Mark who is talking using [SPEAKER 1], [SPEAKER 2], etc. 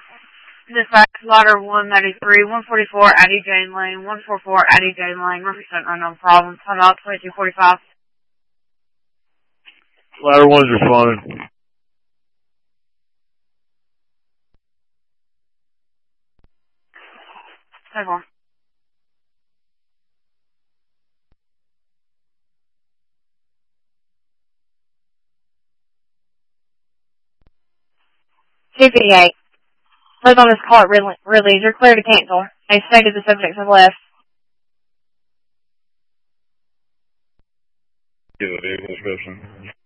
[SPEAKER 1] Dispatch ladder 193, 144, Addie Jane Lane, 144, Addie Jane Lane, Murphy Center, unknown problem. Time out 2245.
[SPEAKER 2] Ladder 1's responding.
[SPEAKER 1] Take one. G58. Those on this call at release, you're clear to cancel. They stated the subjects have left.
[SPEAKER 2] Give a vehicle description.